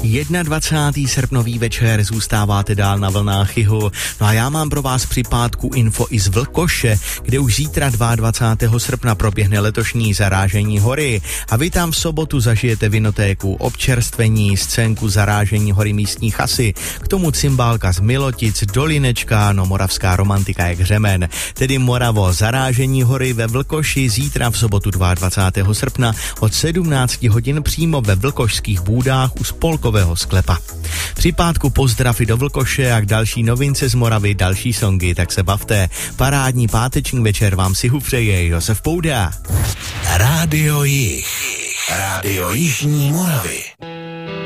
21. srpnový večer, zůstáváte dál na vlnách Jihu. No a já mám pro vás při pátku info i z Vlkoše, kde už zítra 22. srpna proběhne letošní zarážení hory. A vy tam v sobotu zažijete vinotéku, občerstvení, scénku zarážení hory místní chasy, k tomu cymbálka z Milotic, Dolinečka, no moravská romantika jak řemen. Tedy Moravo, zarážení hory ve Vlkoši zítra v sobotu 22. srpna od 17 hodin přímo ve Vlkošských Bůdách u spolkového sklepa. Při pátku pozdrav i do Vlkoše a k další novince z Moravy, další songy, tak se bavte. Parádní páteční večer vám si přeje Josef Pouda. Rádio Jih. Rádio Jižní Moravy.